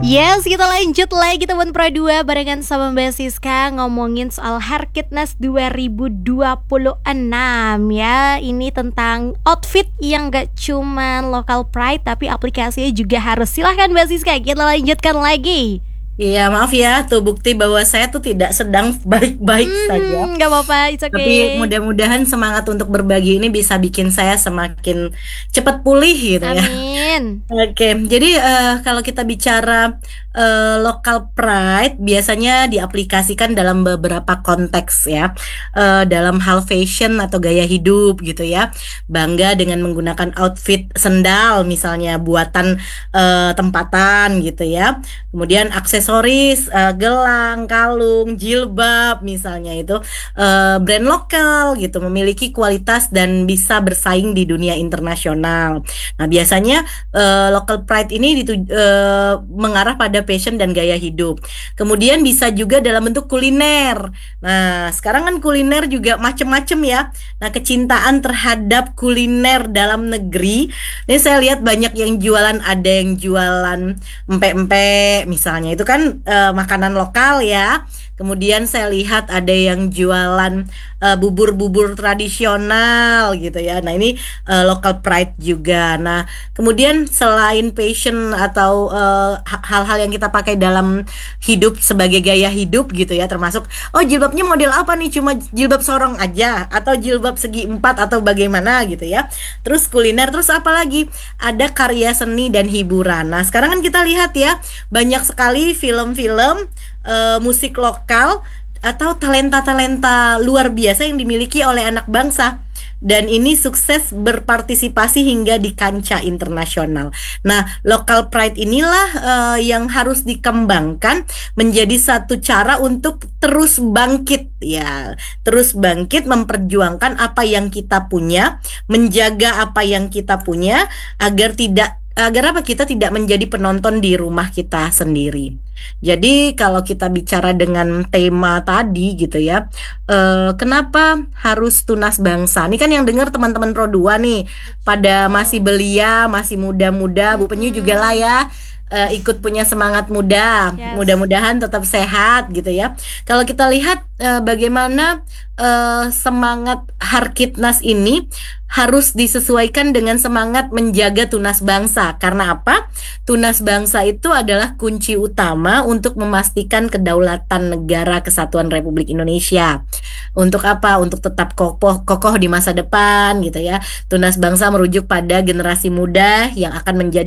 Yes, kita lanjut lagi teman Pro 2 barengan sama Mbak Siska ngomongin soal Harkitnas 2026 ya. Ini tentang outfit yang gak cuman local pride tapi aplikasinya juga harus. Silahkan Mbak Siska, kita lanjutkan lagi. Iya, maaf ya, tuh bukti bahwa saya tuh tidak sedang baik-baik saja. Gak apa-apa, it's Tapi okay. mudah-mudahan semangat untuk berbagi ini bisa bikin saya semakin cepat pulih gitu ya. Amin. Oke, jadi kalau kita bicara local pride biasanya diaplikasikan dalam beberapa konteks ya, dalam hal fashion atau gaya hidup gitu ya. Bangga dengan menggunakan outfit sendal misalnya buatan tempatan gitu ya. Kemudian aksesoris, gelang, kalung, jilbab misalnya itu brand lokal gitu, memiliki kualitas dan bisa bersaing di dunia internasional. Nah, biasanya local pride ini mengarah pada fashion dan gaya hidup. Kemudian bisa juga dalam bentuk kuliner. Nah, sekarang kan kuliner juga macam-macam ya. Nah, kecintaan terhadap kuliner dalam negeri. Ini saya lihat banyak yang jualan, ada yang jualan empek-empek misalnya. Itu kan makanan lokal ya. Kemudian saya lihat ada yang jualan bubur-bubur tradisional gitu ya. Nah, ini local pride juga. Nah, kemudian selain fashion atau hal-hal yang kita pakai dalam hidup sebagai gaya hidup gitu ya, termasuk jilbabnya model apa nih, cuma jilbab sorong aja atau jilbab segi empat atau bagaimana gitu ya. Terus kuliner, terus apa lagi? Ada karya seni dan hiburan. Nah, sekarang kan kita lihat ya, banyak sekali film-film musik lokal atau talenta-talenta luar biasa yang dimiliki oleh anak bangsa. Dan ini sukses berpartisipasi hingga di kancah internasional. Nah, local pride inilah yang harus dikembangkan menjadi satu cara untuk terus bangkit ya, terus bangkit memperjuangkan apa yang kita punya, menjaga apa yang kita punya agar kita tidak menjadi penonton di rumah kita sendiri. Jadi kalau kita bicara dengan tema tadi gitu ya, kenapa harus tunas bangsa? Ini kan yang dengar teman-teman Pro 2 nih, pada masih belia, masih muda-muda, Bu Penyu juga lah ya. Ikut punya semangat muda, Yes. mudah-mudahan tetap sehat gitu ya. Kalau kita lihat bagaimana semangat Harkitnas ini harus disesuaikan dengan semangat menjaga tunas bangsa. Karena apa? Tunas bangsa itu adalah kunci utama untuk memastikan kedaulatan negara kesatuan Republik Indonesia. Untuk apa? Untuk tetap kokoh di masa depan gitu ya. Tunas bangsa merujuk pada generasi muda yang akan menjadi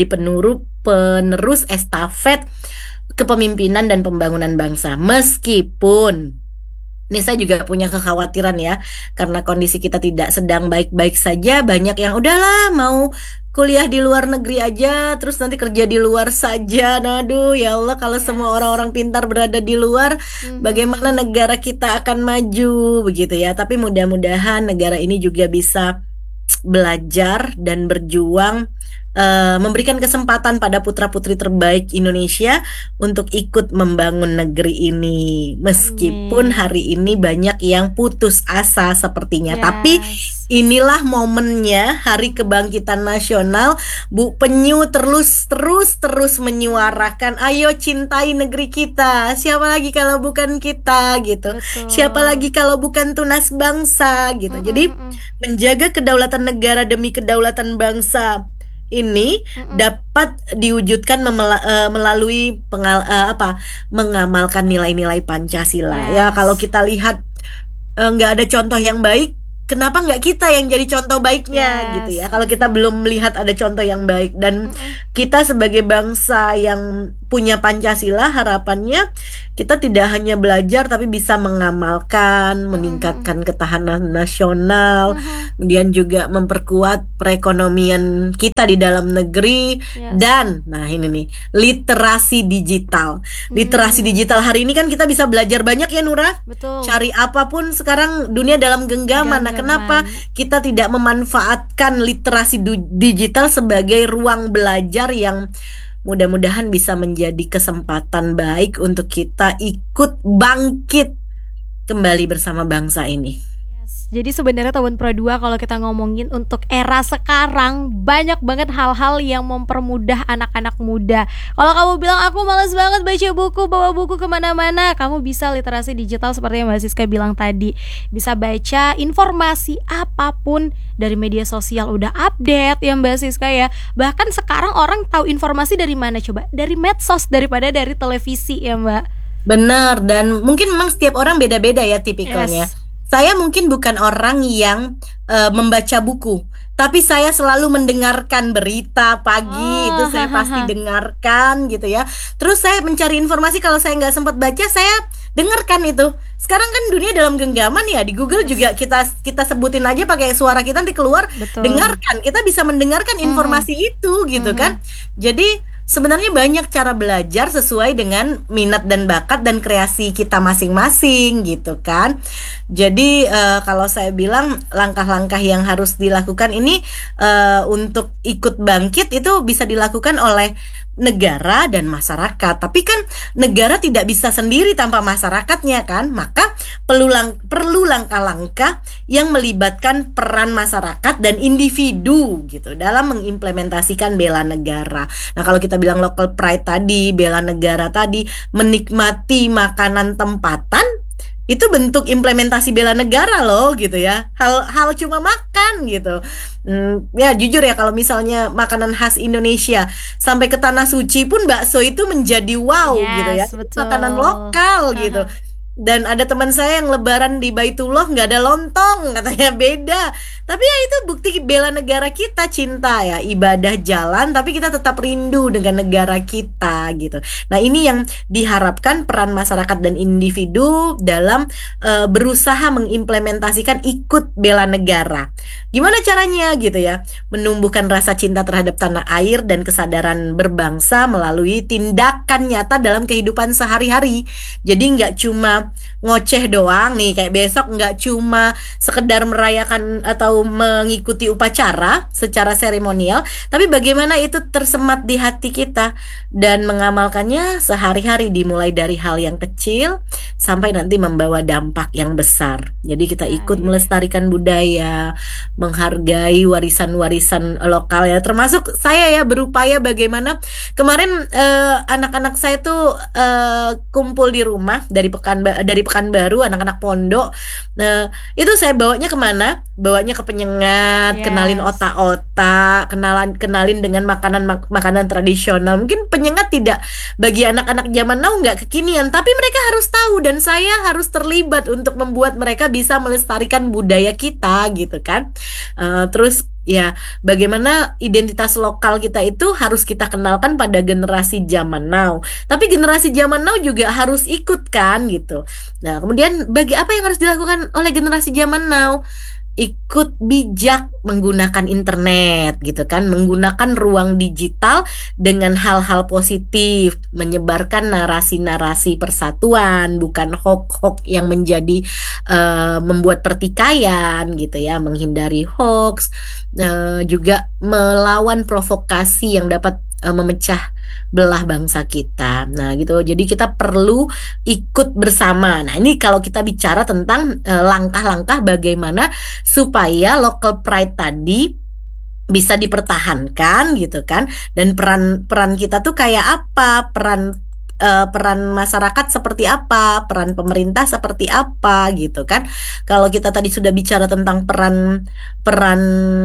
penerus estafet kepemimpinan dan pembangunan bangsa. Meskipun ini saya juga punya kekhawatiran ya, karena kondisi kita tidak sedang baik-baik saja, banyak yang udahlah mau kuliah di luar negeri aja, terus nanti kerja di luar saja. Nah, aduh ya Allah, kalau semua orang-orang pintar berada di luar, bagaimana negara kita akan maju begitu ya. Tapi mudah-mudahan negara ini juga bisa belajar dan berjuang, memberikan kesempatan pada putra-putri terbaik Indonesia untuk ikut membangun negeri ini. Meskipun hari ini banyak yang putus asa sepertinya, tapi inilah momennya, Hari Kebangkitan Nasional. Bu Penyu terus menyuarakan, ayo cintai negeri kita. Siapa lagi kalau bukan kita gitu. Betul. Siapa lagi kalau bukan tunas bangsa gitu. Jadi menjaga kedaulatan negara demi kedaulatan bangsa ini dapat diwujudkan melalui mengamalkan nilai-nilai Pancasila. Ya, kalau kita lihat nggak ada contoh yang baik, kenapa nggak kita yang jadi contoh baiknya gitu ya? Kalau kita belum melihat ada contoh yang baik, dan kita sebagai bangsa yang punya Pancasila, harapannya kita tidak hanya belajar tapi bisa mengamalkan, meningkatkan ketahanan nasional, kemudian juga memperkuat perekonomian kita di dalam negeri. Dan nah ini nih, literasi digital. Literasi digital hari ini kan kita bisa belajar banyak ya, Nura. Betul. Cari apapun sekarang, dunia dalam genggaman. Nah, kenapa kita tidak memanfaatkan literasi digital sebagai ruang belajar yang mudah-mudahan bisa menjadi kesempatan baik untuk kita ikut bangkit kembali bersama bangsa ini. Jadi sebenarnya Tahun Pro 2 kalau kita ngomongin untuk era sekarang banyak banget hal-hal yang mempermudah anak-anak muda. Kalau kamu bilang aku malas banget baca buku, bawa buku kemana-mana, kamu bisa literasi digital seperti yang Mbak Siska bilang tadi. Bisa baca informasi apapun dari media sosial udah update ya Mbak Siska ya. Bahkan sekarang orang tahu informasi dari mana coba? Dari medsos daripada dari televisi ya Mbak. Benar, dan mungkin memang setiap orang beda-beda ya tipikalnya. Yes. Saya mungkin bukan orang yang membaca buku, tapi saya selalu mendengarkan berita pagi, itu Oh, saya pasti hahaha. dengarkan gitu ya. Terus saya mencari informasi kalau saya nggak sempat baca, saya dengarkan itu. Sekarang kan dunia dalam genggaman ya, di Google Yes, juga kita kita sebutin aja pakai suara kita nanti keluar, betul. dengarkan. Kita bisa mendengarkan Mhm, informasi itu gitu mhm. kan. Jadi sebenarnya banyak cara belajar sesuai dengan minat dan bakat dan kreasi kita masing-masing gitu kan. Jadi kalau saya bilang langkah-langkah yang harus dilakukan ini untuk ikut bangkit itu bisa dilakukan oleh negara dan masyarakat. Tapi kan negara tidak bisa sendiri tanpa masyarakatnya kan. Maka perlu langkah-langkah yang melibatkan peran masyarakat dan individu gitu dalam mengimplementasikan bela negara. Nah, kalau kita bilang local pride tadi, bela negara tadi, menikmati makanan tempatan, itu bentuk implementasi bela negara loh gitu ya. Hal-hal cuma makan gitu. Ya jujur ya kalau misalnya makanan khas Indonesia sampai ke tanah suci pun bakso itu menjadi wow gitu ya. Yes, Itu makanan betul. lokal gitu. Haha. Dan ada teman saya yang lebaran di Baitullah nggak ada lontong, katanya beda. Tapi ya itu bukti bela negara kita, cinta ya, ibadah jalan, tapi kita tetap rindu dengan negara kita gitu. Nah ini yang diharapkan peran masyarakat dan individu dalam berusaha mengimplementasikan ikut bela negara. Gimana caranya gitu ya? Menumbuhkan rasa cinta terhadap tanah air dan kesadaran berbangsa melalui tindakan nyata dalam kehidupan sehari-hari. Jadi nggak cuma ngoceh doang nih, kayak besok nggak cuma sekedar merayakan atau mengikuti upacara secara seremonial, tapi bagaimana itu tersemat di hati kita dan mengamalkannya sehari-hari, dimulai dari hal yang kecil sampai nanti membawa dampak yang besar. Jadi kita ikut Baik. melestarikan budaya, menghargai warisan-warisan lokal ya, termasuk saya ya berupaya bagaimana kemarin anak-anak saya tuh kumpul di rumah dari Pekanbaru, anak-anak pondok. Nah, itu saya bawanya kemana? Bawanya ke penyengat, kenalin Yes. otak-otak, kenalin dengan makanan tradisional. Mungkin penyengat tidak bagi anak-anak zaman now nggak kekinian, tapi mereka harus tahu dan saya harus terlibat untuk membuat mereka bisa melestarikan budaya kita gitu kan. Terus ya, bagaimana identitas lokal kita itu harus kita kenalkan pada generasi zaman now. Tapi generasi zaman now juga harus ikut kan gitu. Nah, kemudian bagi apa yang harus dilakukan oleh generasi zaman now? Ikut bijak menggunakan internet gitu kan, menggunakan ruang digital dengan hal-hal positif, menyebarkan narasi-narasi persatuan, bukan hoax-hoax yang menjadi membuat pertikaian gitu ya, menghindari hoax, juga melawan provokasi yang dapat memecah belah bangsa kita. Nah, gitu. Jadi kita perlu ikut bersama. Nah, ini kalau kita bicara tentang langkah-langkah bagaimana supaya local pride tadi bisa dipertahankan gitu kan, dan peran peran kita tuh kayak apa, peran masyarakat seperti apa, peran pemerintah seperti apa gitu kan. Kalau kita tadi sudah bicara tentang peran peran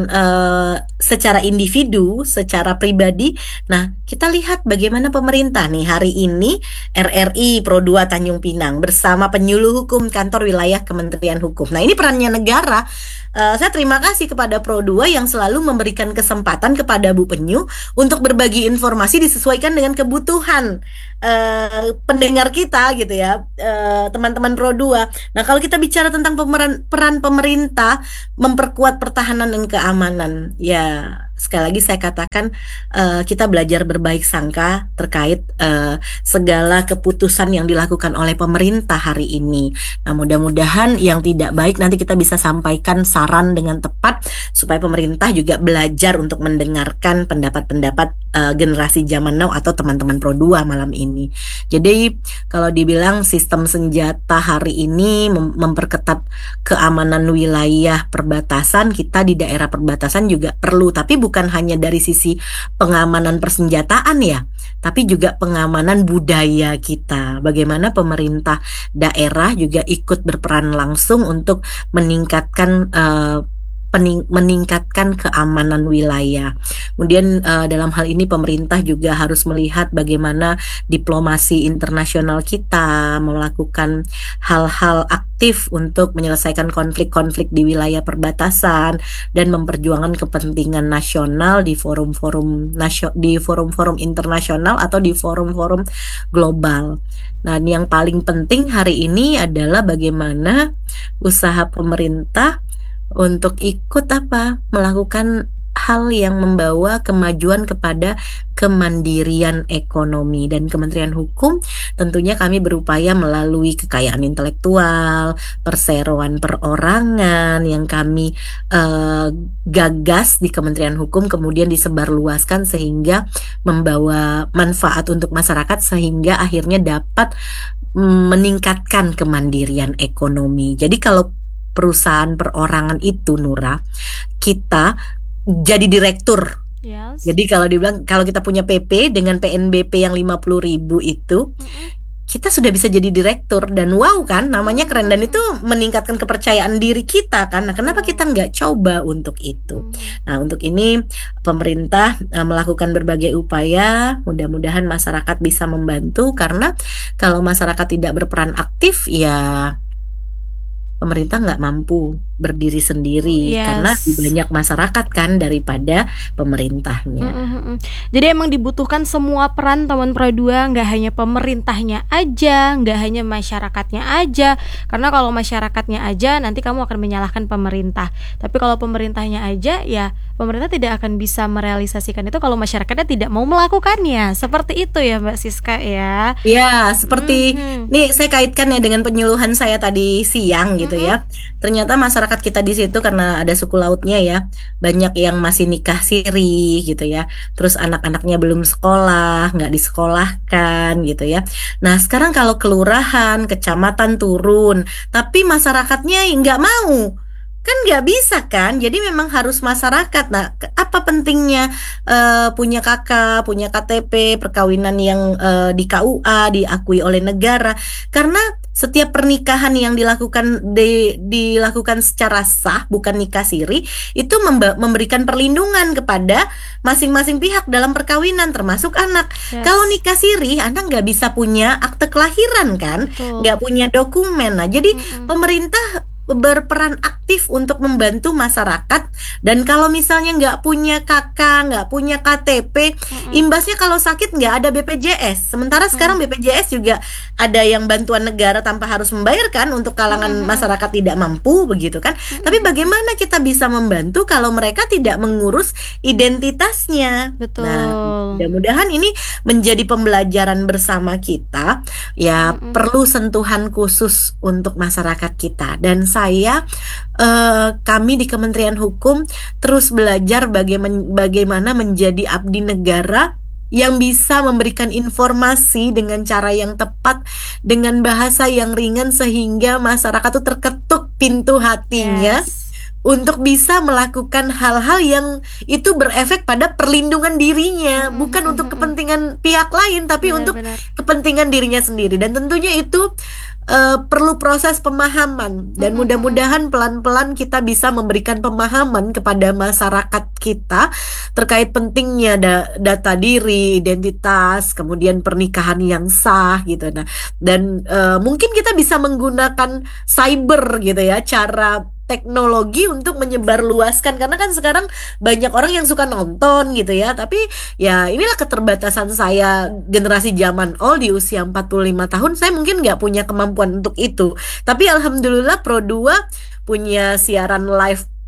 secara individu, secara pribadi, nah kita lihat bagaimana pemerintah nih hari ini, RRI Pro 2 Tanjung Pinang bersama penyuluh hukum kantor wilayah Kementerian Hukum. Nah ini perannya negara. Saya terima kasih kepada Pro 2 yang selalu memberikan kesempatan kepada Bu Penyu untuk berbagi informasi disesuaikan dengan kebutuhan pendengar kita gitu ya, teman-teman Pro 2. Nah, kalau kita bicara tentang peran pemerintah memperkuat pertahanan dan keamanan, ya sekali lagi saya katakan kita belajar berbaik sangka terkait segala keputusan yang dilakukan oleh pemerintah hari ini. Nah, mudah-mudahan yang tidak baik nanti kita bisa sampaikan saran dengan tepat supaya pemerintah juga belajar untuk mendengarkan pendapat-pendapat generasi zaman now atau teman-teman Pro 2 malam ini. Jadi kalau dibilang sistem senjata hari ini memperketat keamanan wilayah perbatasan, kita di daerah perbatasan juga perlu, tapi bukan hanya dari sisi pengamanan persenjataan ya, tapi juga pengamanan budaya kita. Bagaimana pemerintah daerah juga ikut berperan langsung untuk meningkatkan meningkatkan keamanan wilayah. Kemudian dalam hal ini pemerintah juga harus melihat bagaimana diplomasi internasional kita melakukan hal-hal aktif untuk menyelesaikan konflik-konflik di wilayah perbatasan dan memperjuangkan kepentingan nasional di forum-forum internasional atau di forum-forum global. Nah, yang paling penting hari ini adalah bagaimana usaha pemerintah untuk ikut melakukan hal yang membawa kemajuan kepada kemandirian ekonomi. Dan Kementerian Hukum tentunya kami berupaya melalui kekayaan intelektual, perseroan perorangan yang kami gagas di Kementerian Hukum kemudian disebarluaskan sehingga membawa manfaat untuk masyarakat sehingga akhirnya dapat meningkatkan kemandirian ekonomi. Jadi kalau perusahaan perorangan itu, Nura, kita jadi direktur. Yes. Jadi kalau dibilang kalau kita punya PP dengan PNBP yang 50.000 itu, kita sudah bisa jadi direktur. Dan wow kan, namanya keren. Dan itu meningkatkan kepercayaan diri kita kan. Nah, kenapa kita nggak coba untuk itu? Nah, untuk ini pemerintah melakukan berbagai upaya. Mudah-mudahan masyarakat bisa membantu. Karena kalau masyarakat tidak berperan aktif, ya pemerintah nggak mampu berdiri sendiri. Yes. Karena lebih banyak masyarakat kan daripada pemerintahnya. Jadi emang dibutuhkan semua peran teman Pro 2, nggak hanya pemerintahnya aja, nggak hanya masyarakatnya aja. Karena kalau masyarakatnya aja nanti kamu akan menyalahkan pemerintah. Tapi kalau pemerintahnya aja, ya pemerintah tidak akan bisa merealisasikan itu kalau masyarakatnya tidak mau melakukannya. Seperti itu ya Mbak Siska ya. Ya, seperti nih saya kaitkan ya dengan penyuluhan saya tadi siang gitu ya. Ternyata masyarakat kita di situ karena ada suku lautnya ya, banyak yang masih nikah siri gitu ya. Terus anak-anaknya belum sekolah, nggak disekolahkan gitu ya. Nah, sekarang kalau kelurahan, kecamatan turun, tapi masyarakatnya nggak mau. Kan nggak bisa kan, jadi memang harus masyarakat. Nah, apa pentingnya punya KK, punya KTP, perkawinan yang di KUA diakui oleh negara? Karena setiap pernikahan yang dilakukan secara sah, bukan nikah siri, itu memberikan perlindungan kepada masing-masing pihak dalam perkawinan, termasuk anak. Yes. Kalau nikah siri, anak nggak bisa punya akte kelahiran kan, nggak punya dokumen. Nah, jadi pemerintah berperan aktif untuk membantu masyarakat. Dan kalau misalnya nggak punya KK, nggak punya KTP, imbasnya kalau sakit nggak ada BPJS. Sementara sekarang BPJS juga ada yang bantuan negara tanpa harus membayarkan untuk kalangan masyarakat tidak mampu begitu kan. Tapi bagaimana kita bisa membantu kalau mereka tidak mengurus identitasnya? Betul. Nah, mudah-mudahan ini menjadi pembelajaran bersama kita ya. Perlu sentuhan khusus untuk masyarakat kita. Dan kami di Kementerian Hukum terus belajar bagaimana menjadi abdi negara yang bisa memberikan informasi dengan cara yang tepat, dengan bahasa yang ringan sehingga masyarakat tuh terketuk pintu hatinya. Yes. Untuk bisa melakukan hal-hal yang itu berefek pada perlindungan dirinya, bukan untuk kepentingan pihak lain, tapi untuk kepentingan dirinya sendiri. Dan tentunya itu perlu proses pemahaman. Dan mudah-mudahan pelan-pelan kita bisa memberikan pemahaman kepada masyarakat kita terkait pentingnya data diri, identitas, kemudian pernikahan yang sah gitu. Nah, dan mungkin kita bisa menggunakan cyber gitu ya, cara teknologi untuk menyebarluaskan, karena kan sekarang banyak orang yang suka nonton gitu ya. Tapi ya inilah keterbatasan saya, generasi zaman old di usia 45 tahun, saya mungkin nggak punya kemampuan untuk itu. Tapi alhamdulillah Pro 2 punya siaran live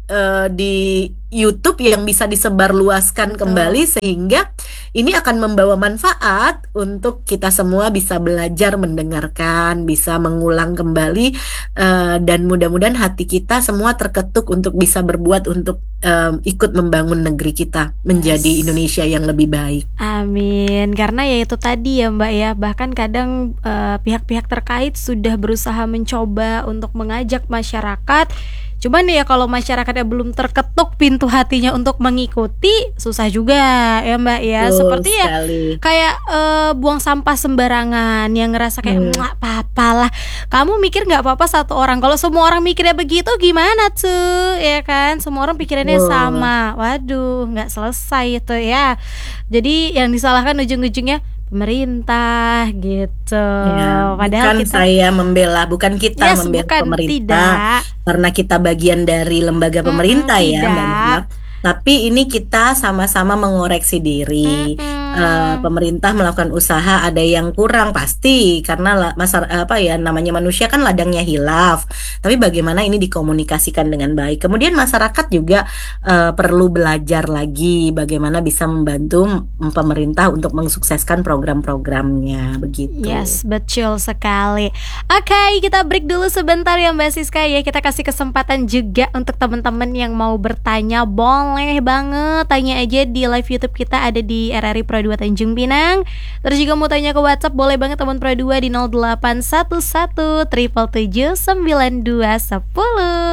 di YouTube yang bisa disebarluaskan Betul. kembali, sehingga ini akan membawa manfaat untuk kita semua bisa belajar mendengarkan, bisa mengulang kembali, dan mudah-mudahan hati kita semua terketuk untuk bisa berbuat untuk ikut membangun negeri kita menjadi Yes. Indonesia yang lebih baik. Amin. Karena ya itu tadi ya Mbak ya, bahkan kadang pihak-pihak terkait sudah berusaha mencoba untuk mengajak masyarakat. Cuman ya kalau masyarakatnya belum terketuk pintu hatinya untuk mengikuti, susah juga ya Mbak ya. Betul Seperti ya sekali. kayak buang sampah sembarangan yang ngerasa kayak nggak apa-apa lah. Kamu mikir nggak apa-apa satu orang. Kalau semua orang mikirnya begitu gimana tuh? Ya kan? Semua orang pikirannya Betul. sama. Waduh, nggak selesai itu ya. Jadi yang disalahkan ujung-ujungnya pemerintah gitu. Ya, Padahal bukan kita bukan kita yes, membela bukan pemerintah tidak. karena kita bagian dari lembaga pemerintah ya, Mbak Nila. Tidak. Tapi ini kita sama-sama mengoreksi diri. Pemerintah melakukan usaha, ada yang kurang pasti karena apa ya, namanya manusia kan ladangnya hilaf. Tapi bagaimana ini dikomunikasikan dengan baik. Kemudian masyarakat juga perlu belajar lagi bagaimana bisa membantu pemerintah untuk mensukseskan program-programnya begitu. Yes, betul sekali. Oke, kita break dulu sebentar ya Mbak Siska ya. Kita kasih kesempatan juga untuk teman-teman yang mau bertanya. Boleh banget, tanya aja di live YouTube kita ada di RRI Pro 2 Tanjung Pinang. Terus juga mau tanya ke WhatsApp, boleh banget teman Pro 2 di 0811 777 9210.